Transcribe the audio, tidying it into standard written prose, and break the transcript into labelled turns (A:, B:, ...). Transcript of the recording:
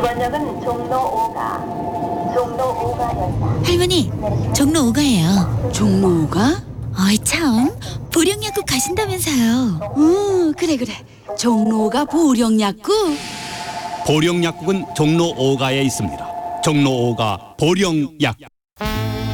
A: 이번 역은 종로 5가역이다.
B: 할머니, 종로 5가예요.
C: 종로 5가?
B: 어이 참, 보령약국 가신다면서요.
C: 그래. 종로 5가 보령약국?
D: 보령약국은 종로 5가에 있습니다. 종로 5가 보령약국.